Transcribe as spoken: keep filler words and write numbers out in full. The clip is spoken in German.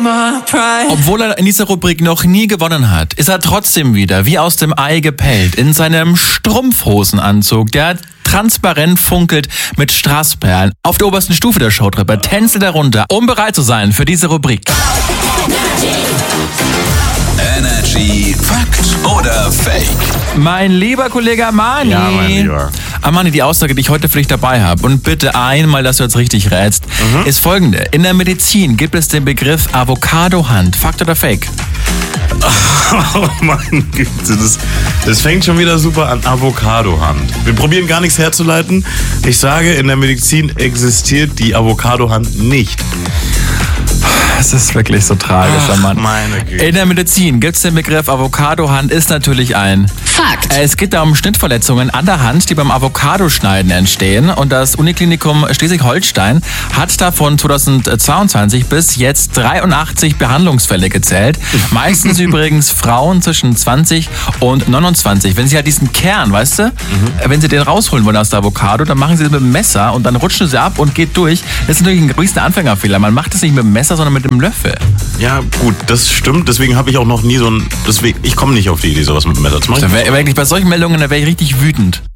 Obwohl er in dieser Rubrik noch nie gewonnen hat, ist er trotzdem wieder wie aus dem Ei gepellt in seinem Strumpfhosenanzug, der transparent funkelt mit Strassperlen. Auf der obersten Stufe der Showtreppe tänzelt er runter, um bereit zu sein für diese Rubrik. Energy Fakt oder Fake? Mein lieber Kollege Armani. Ja, mein Lieber. Armani, die Aussage, die ich heute für dich dabei habe, und bitte einmal, dass du jetzt richtig rätst, mhm. ist folgende. In der Medizin gibt es den Begriff Avocado-Hand. Fakt oder Fake? Oh mein Güte, das, das fängt schon wieder super an. Avocado-Hand. Wir probieren gar nichts herzuleiten. Ich sage, in der Medizin existiert die Avocado-Hand nicht. Es ist wirklich so tragisch, Ach, Mann. Meine Güte. In der Medizin gibt es den Begriff Avocado-Hand, ist natürlich ein Fakt. Es geht da um Schnittverletzungen an der Hand, die beim Avocadoschneiden entstehen. Und das Uniklinikum Schleswig-Holstein hat davon zweitausendzweiundzwanzig bis jetzt dreiundachtzig Behandlungsfälle gezählt. Meistens übrigens Frauen zwischen zwanzig und neunundzwanzig. Wenn sie halt diesen Kern, weißt du, mhm. wenn sie den rausholen wollen aus der Avocado, dann machen sie das mit dem Messer und dann rutschen sie ab und geht durch. Das ist natürlich ein größter Anfängerfehler. Man macht das nicht mit dem Messer, sondern mit dem Löffel. Ja, gut, das stimmt. Deswegen habe ich auch noch nie so ein... Deswegen, ich komme nicht auf die Idee, sowas mit dem Messer zu machen. Da wär, wirklich bei solchen Meldungen, da wäre ich richtig wütend.